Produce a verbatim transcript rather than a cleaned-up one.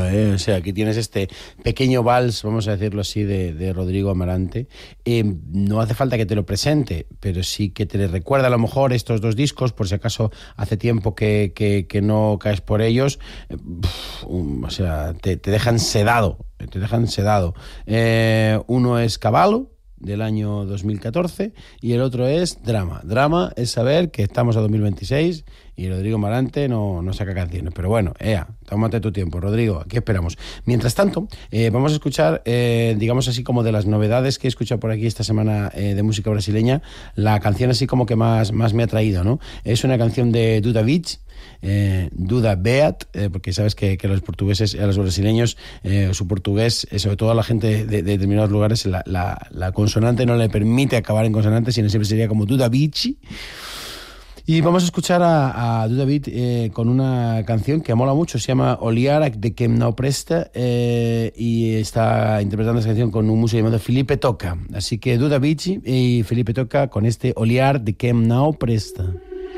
¿eh? O sea, aquí tienes este pequeño vals, vamos a decirlo así, de, de Rodrigo Amarante. Eh, no hace falta que te lo presente, pero sí que te recuerda a lo mejor estos dos discos, por si acaso hace tiempo que, que, que no caes por ellos. Eh, pff, um, o sea, te, te dejan sedado, te dejan sedado. Eh, uno es Caballo, del año dos mil catorce, y el otro es Drama. Drama es saber que estamos a dos mil veintiséis y Rodrigo Amarante no, no saca canciones. Pero bueno, ea, tómate tu tiempo, Rodrigo, aquí esperamos. Mientras tanto, eh, vamos a escuchar, eh, digamos así como de las novedades que he escuchado por aquí esta semana eh, de música brasileña, la canción así como que más, más me ha traído, ¿no? Es una canción de Duda Beat, Eh, Duda Beat, eh, porque sabes que, que los portugueses, a los brasileños, eh, su portugués, eh, sobre todo a la gente de, de determinados lugares, la, la, la consonante no le permite acabar en consonante, sino siempre sería como Duda Beat. Y vamos a escuchar a, a Duda Beat eh, con una canción que mola mucho, se llama Olhar de Quem Não Presta, eh, y está interpretando esa canción con un músico llamado Felipe Toca. Así que Duda Beat y Felipe Toca con este Olhar de Quem Não Presta.